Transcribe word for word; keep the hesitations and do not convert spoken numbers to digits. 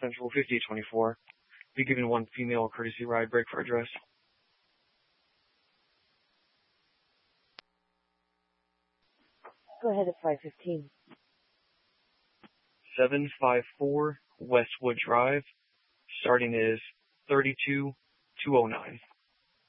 Central fifty-eight twenty-four. Be given one female courtesy ride break for address. Go ahead at five fifteen. seven five four Westwood Drive. Starting is thirty-two two oh nine.